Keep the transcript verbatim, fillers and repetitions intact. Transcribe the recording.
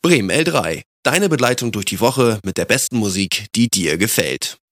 Bremen L drei. Deine Begleitung durch die Woche mit der besten Musik, die dir gefällt.